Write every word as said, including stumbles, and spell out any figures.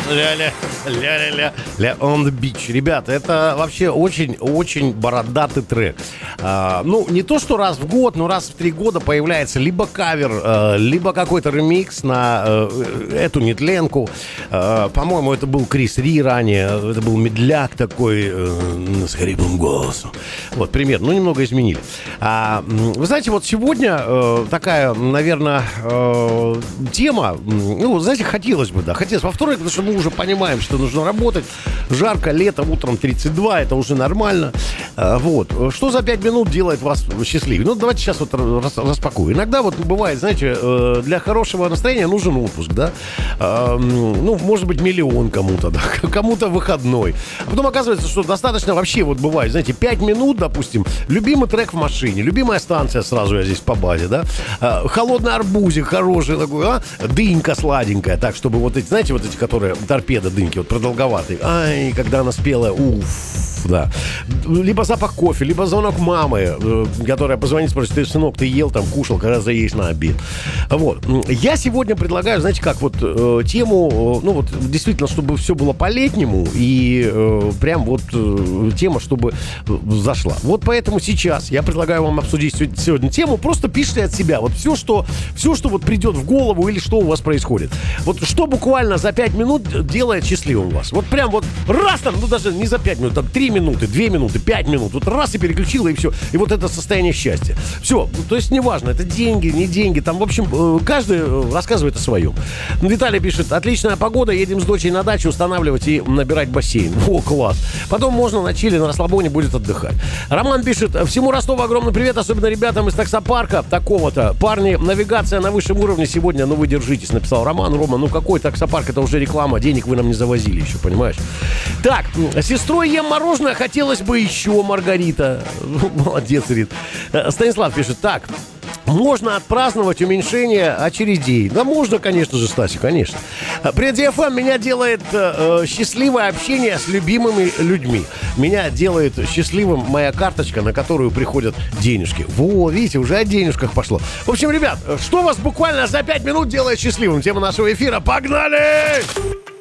Ля-ля, ля-ля-ля, ля on the beach. Ребята, это вообще очень-очень бородатый трек. А, ну, не то, что раз в год, но раз в три года появляется либо кавер, а, либо какой-то ремикс на а, эту нетленку. А, по-моему, это был Крис Ри ранее. Это был медляк такой а, с хриплым голосом. Вот, пример. Ну, немного изменили. А, вы знаете, вот сегодня а, такая, наверное, а, тема. Ну, знаете, хотелось бы, да. Хотелось во вторник, потому что мы уже понимаем, что нужно работать. Жарко, лето, утром тридцать два, это уже нормально. А, вот. Что за пять минут делает вас счастливее? Ну, давайте сейчас вот рас, распакую. Иногда вот бывает, знаете, для хорошего настроения нужен отпуск, да? А, ну, может быть, миллион кому-то, да? Кому-то выходной. А потом оказывается, что достаточно вообще вот бывает, знаете, пять минут, допустим, любимый трек в машине, любимая станция сразу я здесь по базе, да? А, холодный арбузик хороший такой, а? Дынька сладенькая, так, чтобы вот эти, знаете, вот эти, которые торпеда дыньки, вот продолговатые. Ай, когда она спела, уф, да. Либо запах кофе, либо звонок мамы, э, которая позвонит, спросит: ты, сынок, ты ел там, кушал, когда заедешь на обед. Вот. Я сегодня предлагаю, знаете, как вот э, тему, э, ну вот действительно, чтобы все было по-летнему и э, прям вот э, тема, чтобы э, зашла. Вот поэтому сейчас я предлагаю вам обсудить сегодня тему. Просто пишите от себя вот все, что, все, что вот придет в голову или что у вас происходит. Вот что буквально за пять минут делает счастливым вас. Вот прям вот раз там, ну даже не за пять минут, там три минуты, две минуты, пять минут. Вот раз и переключила, и все. И вот это состояние счастья. Все. То есть неважно, это деньги, не деньги. Там, в общем, каждый рассказывает о своем. Виталий пишет: отличная погода, едем с дочей на дачу устанавливать и набирать бассейн. О, класс. Потом можно на чили, на расслабоне будет отдыхать. Роман пишет: всему Ростову огромный привет, особенно ребятам из таксопарка такого-то. Парни, навигация на высшем уровне сегодня, ну вы держитесь, написал Роман. Рома, ну какой таксопарк, это уже реклама, денег вы нам не завозили еще, понимаешь? Так, с сестрой ем мороженое, хотелось бы еще, Маргарита. Молодец, Рит. Станислав пишет: так, можно отпраздновать уменьшение очередей. Да можно, конечно же, Стасик, конечно. Привет, ди эф эм, меня делает э, счастливое общение с любимыми людьми. Меня делает счастливым моя карточка, на которую приходят денежки. Во, видите, уже о денежках пошло. В общем, ребят, что вас буквально за пять минут делает счастливым? Тема нашего эфира. Погнали!